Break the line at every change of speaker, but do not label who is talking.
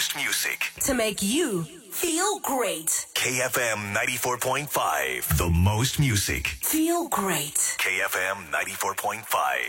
most music.
To make you feel great.
KFM 94.5. The most music.
Feel great.
KFM 94.5.